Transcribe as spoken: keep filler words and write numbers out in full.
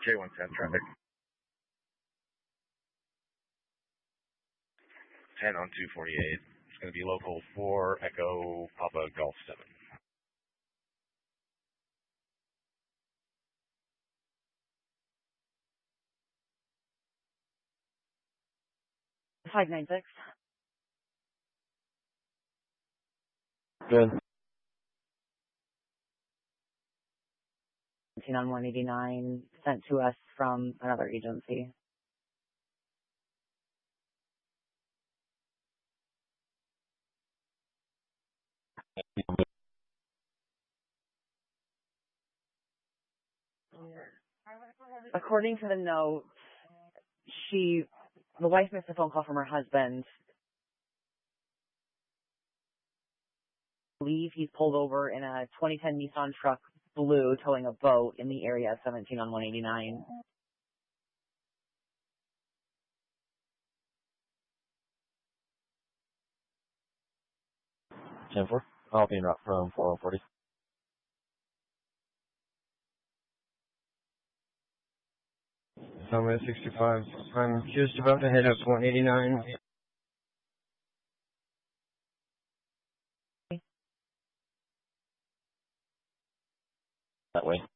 J one ten traffic. ten on two forty-eight. It's going to be local four Echo Papa Golf seven. five nine six. Good. On one eighty-nine, sent to us from another agency. According to the note, she, the wife missed a phone call from her husband. I believe he's pulled over in a twenty ten Nissan truck, blue, towing a boat in the area of seventeen on one eighty-nine. ten four. I'll be in route from four oh forty. I'm at sixty-five. I'm just about to head up one eighty-nine. That way.